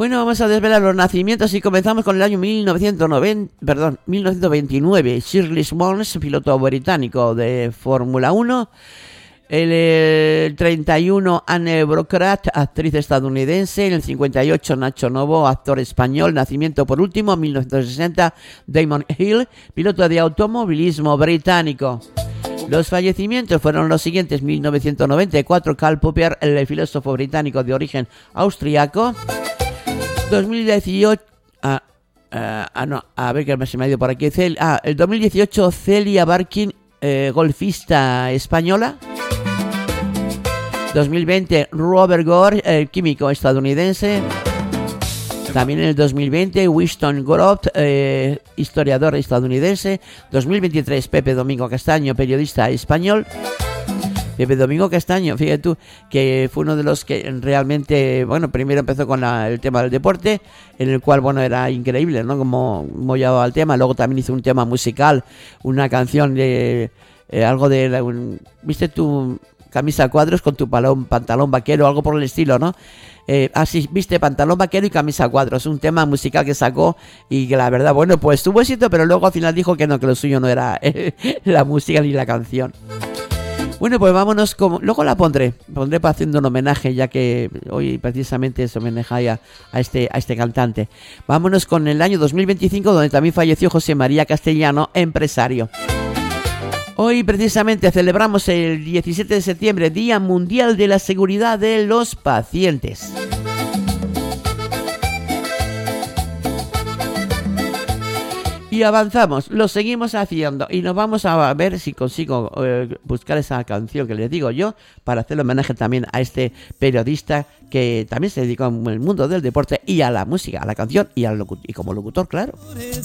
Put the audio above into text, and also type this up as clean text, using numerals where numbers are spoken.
Bueno, vamos a desvelar los nacimientos y comenzamos con el año 1929. Shirley Swans, piloto británico de Fórmula 1. El 31, Anne Brocrat, actriz estadounidense. En el 58, Nacho Novo, actor español. Nacimiento por último, 1960, Damon Hill, piloto de automovilismo británico. Los fallecimientos fueron los siguientes: 1994, Karl Popper, el filósofo británico de origen austriaco. 2018, a ver qué se me ha ido por aquí. El 2018, Celia Barkin, golfista española. 2020, Robert Gore, químico estadounidense. También en el 2020, Winston Groth, historiador estadounidense. 2023, Pepe Domingo Castaño, periodista español. Pepe Domingo Castaño, fíjate tú, que fue uno de los que realmente, bueno, primero empezó con el tema del deporte, en el cual, bueno, era increíble, ¿no? Como llevaba el tema. Luego también hizo un tema musical, una canción de algo de, ¿viste tu camisa a cuadros con tu pantalón vaquero, algo por el estilo, ¿no? Así, viste, pantalón vaquero y camisa a cuadros, un tema musical que sacó y que la verdad, bueno, pues tuvo éxito, pero luego al final dijo que no, que lo suyo no era la música ni la canción. Bueno, pues vámonos, luego la pondré para haciendo un homenaje, ya que hoy precisamente se homenajea a este cantante. Vámonos con el año 2025, donde también falleció José María Castellano, empresario. Hoy precisamente celebramos el 17 de septiembre, Día Mundial de la Seguridad de los Pacientes. Y avanzamos, lo seguimos haciendo y nos vamos a ver si consigo buscar esa canción que les digo yo, para hacer homenaje también a este periodista que también se dedicó al mundo del deporte y a la música, a la canción y como locutor, claro.